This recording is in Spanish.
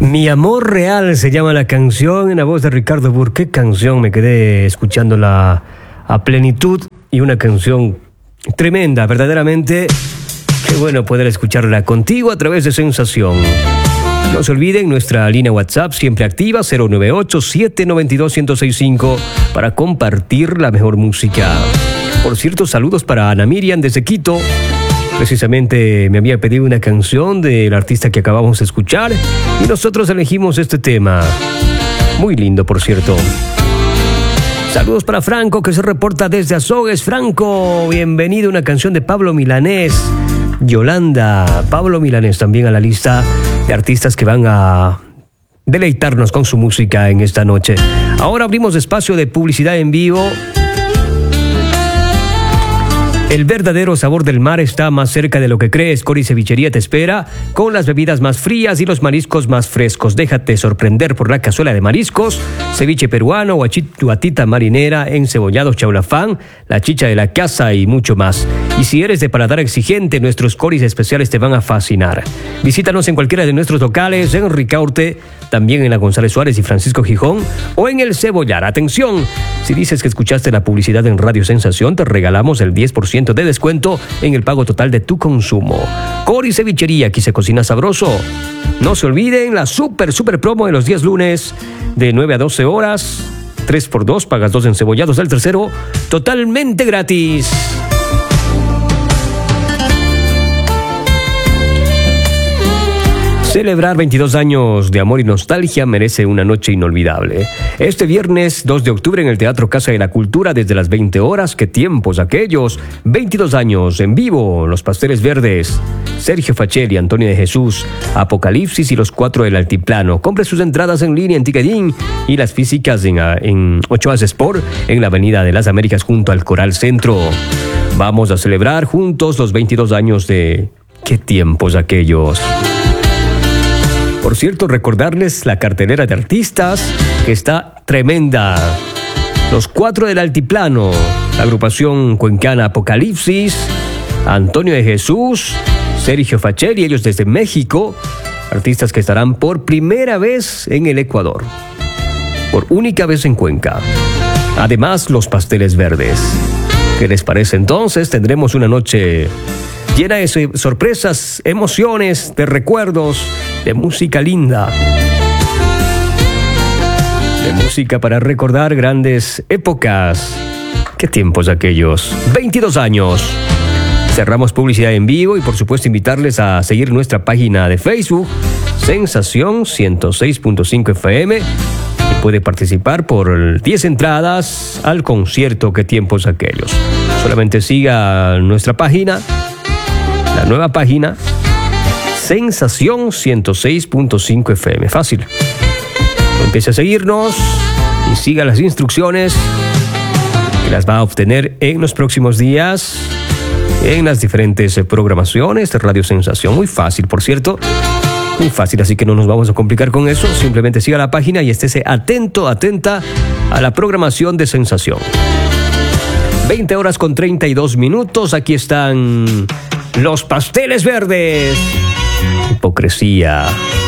Mi amor real se llama la canción, en la voz de Ricardo Burr. Qué canción, me quedé escuchándola a plenitud, y una canción tremenda, verdaderamente. Qué bueno poder escucharla contigo a través de Sensación. No se olviden, nuestra línea WhatsApp siempre activa, 098-792-1065, para compartir la mejor música. Por cierto, saludos para Ana Miriam desde Quito. Precisamente me había pedido una canción del artista que acabamos de escuchar y nosotros elegimos este tema. Muy lindo, por cierto. Saludos para Franco, que se reporta desde Azogues. Franco, bienvenido. Una canción de Pablo Milanés. Yolanda, Pablo Milanés también a la lista de artistas que van a deleitarnos con su música en esta noche. Ahora abrimos espacio de publicidad en vivo. El verdadero sabor del mar está más cerca de lo que crees. Cori Cevichería te espera con las bebidas más frías y los mariscos más frescos. Déjate sorprender por la cazuela de mariscos, ceviche peruano, guatita marinera, encebollados chaulafán, la chicha de la casa y mucho más. Y si eres de paladar exigente, nuestros coris especiales te van a fascinar. Visítanos en cualquiera de nuestros locales, en Ricaurte, también en la González Suárez y Francisco Gijón, o en el Cebollar. Atención, si dices que escuchaste la publicidad en Radio Sensación, te regalamos el 10% de descuento en el pago total de tu consumo. Cori Cevichería, aquí se cocina sabroso. No se olviden la super promo de los días lunes de 9 a 12 horas. 3x2, pagas 2 encebollados del tercero, totalmente gratis. Celebrar 22 años de amor y nostalgia merece una noche inolvidable. Este viernes 2 de octubre en el Teatro Casa de la Cultura desde las 20 horas. ¡Qué tiempos aquellos! 22 años en vivo, Los Pasteles Verdes, Sergio Facelli, Antonio de Jesús, Apocalipsis y Los Cuatro del Altiplano. Compre sus entradas en línea en Ticketin y las físicas en Ochoas Sport en la Avenida de las Américas junto al Coral Centro. Vamos a celebrar juntos los 22 años de ¡qué tiempos aquellos! Por cierto, recordarles la cartelera de artistas que está tremenda. Los Cuatro del Altiplano, la agrupación cuencana Apocalipsis, Antonio de Jesús, Sergio Facelli, ellos desde México, artistas que estarán por primera vez en el Ecuador, por única vez en Cuenca. Además, Los Pasteles Verdes. ¿Qué les parece entonces? Tendremos una noche llena de sorpresas, emociones, de recuerdos, de música linda. De música para recordar grandes épocas. ¿Qué tiempos aquellos? 22 años. Cerramos publicidad en vivo y por supuesto invitarles a seguir nuestra página de Facebook, Sensación 106.5 FM. Y puede participar por 10 entradas al concierto ¿Qué tiempos aquellos? Solamente siga nuestra página, la nueva página, Sensación 106.5 FM. Fácil. Empiece a seguirnos y siga las instrucciones que las va a obtener en los próximos días en las diferentes programaciones de Radio Sensación. Muy fácil, por cierto. Muy fácil, así que no nos vamos a complicar con eso. Simplemente siga la página y estése atenta a la programación de Sensación. 20 horas con 32 minutos. Aquí están Los Pasteles Verdes. Hipocresía.